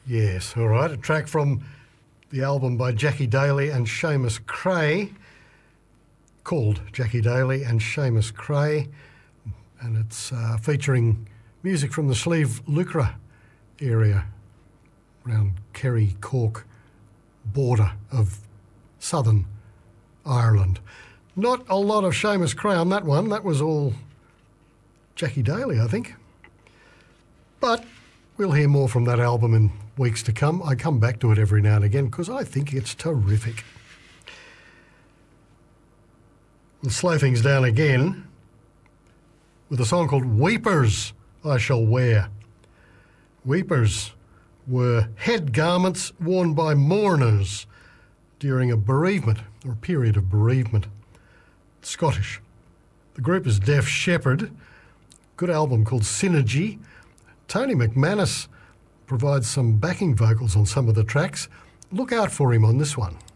Yes, all right. A track from the album by Jackie Daly and Seamus Cray, called Jackie Daly and Seamus Cray, and it's featuring music from the Slieve Lucra area around Kerry, Cork border of southern Ireland. Not a lot of Seamus Cray on that one. That was all Jackie Daly, I think. But we'll hear more from that album in weeks to come. I come back to it every now and again because I think it's terrific. We'll slow things down again with a song called Weepers I Shall Wear. Weepers were head garments worn by mourners during a bereavement or a period of bereavement. Scottish. The group is Def Shepherd. Good album called Synergy. Tony McManus provides some backing vocals on some of the tracks. Look out for him on this one.